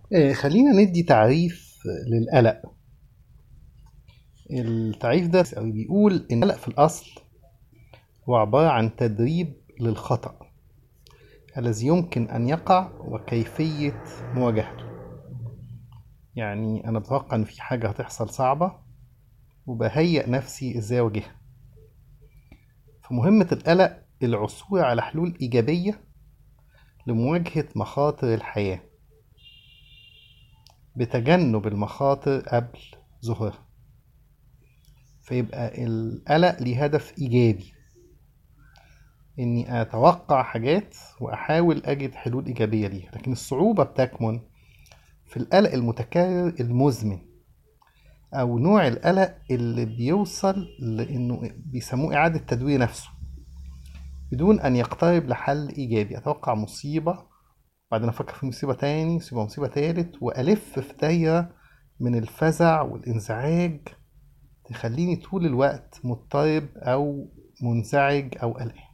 خلينا ندي تعريف للقلق. التعريف ده أو بيقول إن القلق في الأصل هو عبارة عن تدريب للخطأ الذي يمكن أن يقع وكيفية مواجهته. يعني أنا بتوقع إن في حاجة هتحصل صعبة وبهيئ نفسي إزاي أواجهها. فمهمة القلق العثور على حلول إيجابية لمواجهة مخاطر الحياة بتجنب المخاطر قبل ظهورها. فيبقى القلق ليه هدف إيجابي، إني أتوقع حاجات وأحاول أجد حلول إيجابية ليها، لكن الصعوبة بتكمن في القلق المتكرر المزمن، أو نوع القلق اللي بيوصل لأنه بيسموه إعادة تدوير نفسه بدون أن يقترب لحل إيجابي. أتوقع مصيبة، بعدين أفكر في مصيبة تاني، مصيبة تالت، وألف في دايرة من الفزع والانزعاج تخليني طول الوقت مضطرب أو منزعج أو قلقان.